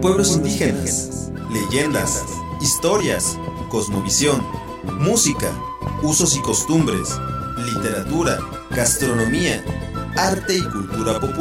pueblos indígenas, leyendas, historias, cosmovisión, música, usos y costumbres, literatura, gastronomía, arte y cultura popular.